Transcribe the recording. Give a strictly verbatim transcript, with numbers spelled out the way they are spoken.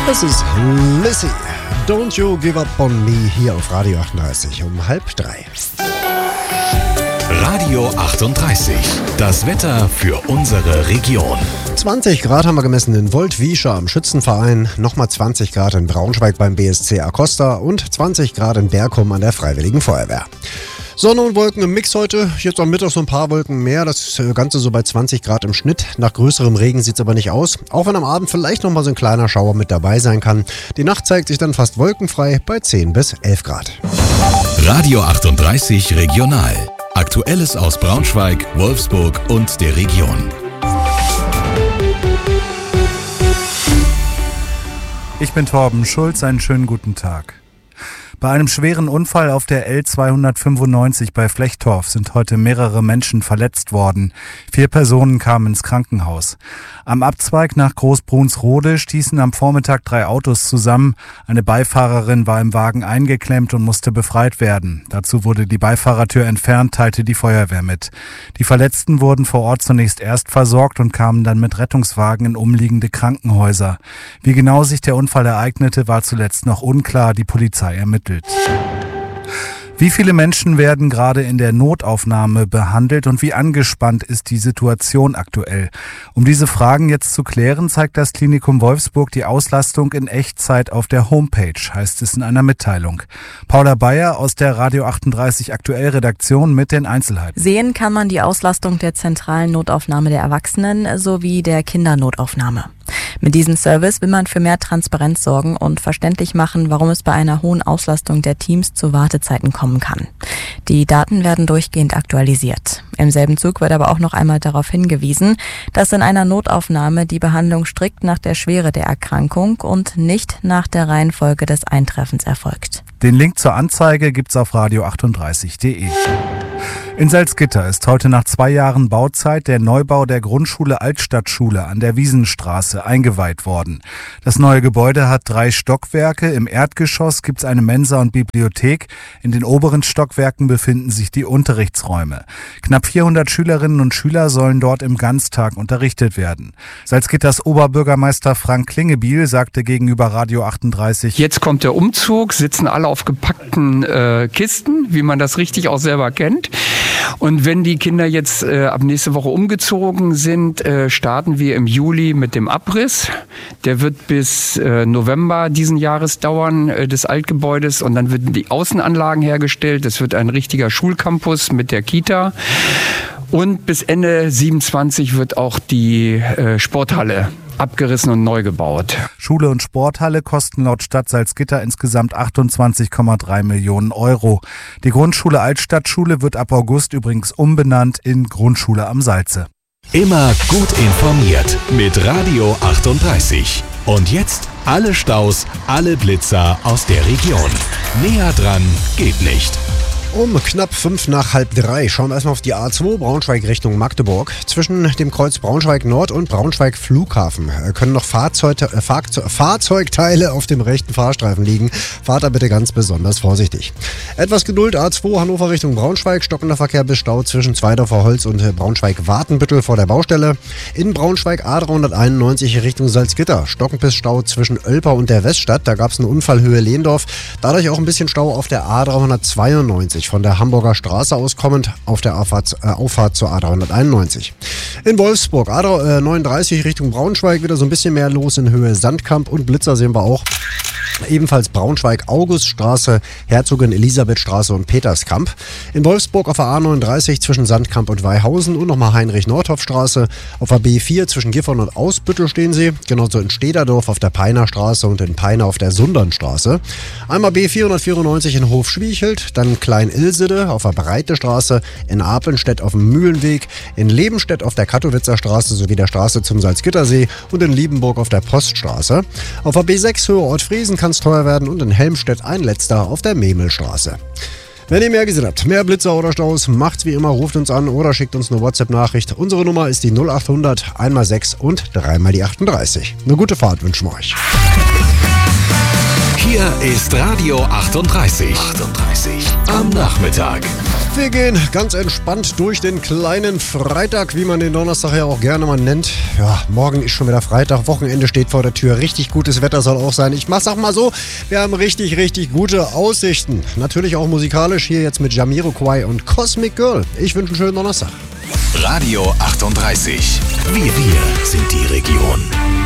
Das ist Lissy. Don't You Give Up On Me hier auf Radio achtunddreißig um halb drei. Radio achtunddreißig. Das Wetter für unsere Region. zwanzig Grad haben wir gemessen in Voltwiesche am Schützenverein, nochmal zwanzig Grad in Braunschweig beim B S C Acosta und zwanzig Grad in Berkum an der Freiwilligen Feuerwehr. Sonne und Wolken im Mix heute, jetzt am Mittag so ein paar Wolken mehr, das Ganze so bei zwanzig Grad im Schnitt. Nach größerem Regen sieht es aber nicht aus, auch wenn am Abend vielleicht nochmal so ein kleiner Schauer mit dabei sein kann. Die Nacht zeigt sich dann fast wolkenfrei bei zehn bis elf Grad. Radio achtunddreißig Regional. Aktuelles aus Braunschweig, Wolfsburg und der Region. Ich bin Torben Schulz, einen schönen guten Tag. Bei einem schweren Unfall auf der L zweihundertfünfundneunzig bei Flechtorf sind heute mehrere Menschen verletzt worden. Vier Personen kamen ins Krankenhaus. Am Abzweig nach Großbrunsrode stießen am Vormittag drei Autos zusammen. Eine Beifahrerin war im Wagen eingeklemmt und musste befreit werden. Dazu wurde die Beifahrertür entfernt, teilte die Feuerwehr mit. Die Verletzten wurden vor Ort zunächst erst versorgt und kamen dann mit Rettungswagen in umliegende Krankenhäuser. Wie genau sich der Unfall ereignete, war zuletzt noch unklar. Die Polizei ermittelt. Wie viele Menschen werden gerade in der Notaufnahme behandelt und wie angespannt ist die Situation aktuell? Um diese Fragen jetzt zu klären, zeigt das Klinikum Wolfsburg die Auslastung in Echtzeit auf der Homepage, heißt es in einer Mitteilung. Paula Bayer aus der Radio achtunddreißig Aktuell Redaktion mit den Einzelheiten. Sehen kann man die Auslastung der zentralen Notaufnahme der Erwachsenen sowie der Kindernotaufnahme. Mit diesem Service will man für mehr Transparenz sorgen und verständlich machen, warum es bei einer hohen Auslastung der Teams zu Wartezeiten kommen kann. Die Daten werden durchgehend aktualisiert. Im selben Zug wird aber auch noch einmal darauf hingewiesen, dass in einer Notaufnahme die Behandlung strikt nach der Schwere der Erkrankung und nicht nach der Reihenfolge des Eintreffens erfolgt. Den Link zur Anzeige gibt's auf radio achtunddreißig punkt de. In Salzgitter ist heute nach zwei Jahren Bauzeit der Neubau der Grundschule Altstadtschule an der Wiesenstraße eingeweiht worden. Das neue Gebäude hat drei Stockwerke. Im Erdgeschoss gibt's eine Mensa und Bibliothek. In den oberen Stockwerken befinden sich die Unterrichtsräume. Knapp vierhundert Schülerinnen und Schüler sollen dort im Ganztag unterrichtet werden. Salzgitters Oberbürgermeister Frank Klingebiel sagte gegenüber Radio achtunddreißig: Jetzt kommt der Umzug, sitzen alle auf gepackten äh, Kisten, wie man das richtig auch selber kennt. Und wenn die Kinder jetzt äh, ab nächste Woche umgezogen sind, äh, starten wir im Juli mit dem Abriss. Der wird bis äh, November diesen Jahres dauern, äh, des Altgebäudes. Und dann werden die Außenanlagen hergestellt. Es wird ein richtiger Schulcampus mit der Kita. Und bis Ende siebenundzwanzig wird auch die äh, Sporthalle abgerissen und neu gebaut. Schule und Sporthalle kosten laut Stadt Salzgitter insgesamt achtundzwanzig Komma drei Millionen Euro. Die Grundschule Altstadtschule wird ab August übrigens umbenannt in Grundschule am Salze. Immer gut informiert mit Radio achtunddreißig. Und jetzt alle Staus, alle Blitzer aus der Region. Näher dran geht nicht. Um knapp fünf nach halb drei schauen wir erstmal auf die A zwei Braunschweig Richtung Magdeburg. Zwischen dem Kreuz Braunschweig Nord und Braunschweig Flughafen können noch Fahrzeug, äh, Fahrzeug, Fahrzeugteile auf dem rechten Fahrstreifen liegen. Fahrt da bitte ganz besonders vorsichtig. Etwas Geduld, A zwei Hannover Richtung Braunschweig, stockender Verkehr bis Stau zwischen Zweidorfer Holz und Braunschweig-Wartenbüttel vor der Baustelle. In Braunschweig A dreihunderteinundneunzig Richtung Salzgitter, stockend bis Stau zwischen Oelper und der Weststadt. Da gab es eine Unfallhöhe Lehndorf, dadurch auch ein bisschen Stau auf der A dreihundertzweiundneunzig. Von der Hamburger Straße aus kommend auf der Auffahrt, äh, Auffahrt zur A dreihunderteinundneunzig. In Wolfsburg A neununddreißig Richtung Braunschweig wieder so ein bisschen mehr los in Höhe Sandkamp und Blitzer sehen wir auch. Ebenfalls Braunschweig Auguststraße, Herzogin Elisabethstraße und Peterskamp. In Wolfsburg auf der A neununddreißig zwischen Sandkamp und Weihausen und nochmal Heinrich-Nordhoff-Straße. Auf der B vier zwischen Gifhorn und Ausbüttel stehen sie. Genauso in Stederdorf auf der Peiner Straße und in Peiner auf der Sundernstraße. Einmal B vierhundertvierundneunzig in Hofschwiechelt, dann Klein-Ilsede auf der Breite Straße, in Apenstedt auf dem Mühlenweg, in Lebenstedt auf der Kattowitzer Straße sowie der Straße zum Salzgittersee und in Liebenburg auf der Poststraße. Auf der B sechs Höhe Ortfriesen kann es teuer werden und in Helmstedt ein letzter auf der Memelstraße. Wenn ihr mehr gesehen habt, mehr Blitzer oder Staus, macht's wie immer, ruft uns an oder schickt uns eine WhatsApp-Nachricht. Unsere Nummer ist die null achthundert, einmal sechs und dreimal die achtunddreißig. Eine gute Fahrt wünschen wir euch. Hier ist Radio achtunddreißig. achtunddreißig am Nachmittag. Wir gehen ganz entspannt durch den kleinen Freitag, wie man den Donnerstag ja auch gerne mal nennt. Ja, morgen ist schon wieder Freitag, Wochenende steht vor der Tür. Richtig gutes Wetter soll auch sein. Ich mach's auch mal so, wir haben richtig, richtig gute Aussichten. Natürlich auch musikalisch, hier jetzt mit Jamiroquai und Cosmic Girl. Ich wünsche einen schönen Donnerstag. Radio achtunddreißig. Wir, wir sind die Region.